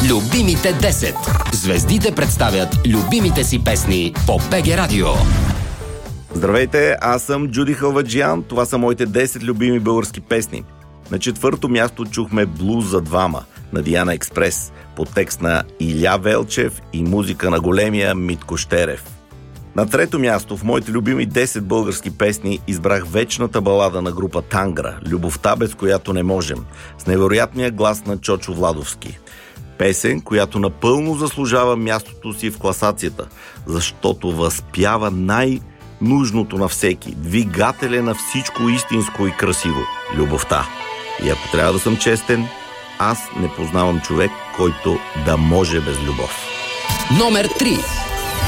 Любимите 10. Звездите представят любимите си песни по БГ Радио. Здравейте, аз съм Джуди Халваджиян. Това са моите 10 любими български песни. На четвърто място чухме "Блуз за двама" на Диана Експрес, по текст на Иля Велчев и музика на големия Митко Щерев. На трето място в моите любими 10 български песни избрах вечната балада на група Тангра "Любовта, без която не можем", с невероятния глас на Чочо Владовски. Песен, която напълно заслужава мястото си в класацията, защото възпява най-нужното на всеки, двигателя на всичко истинско и красиво – любовта. И ако трябва да съм честен, аз не познавам човек, който да може без любов. Номер 3.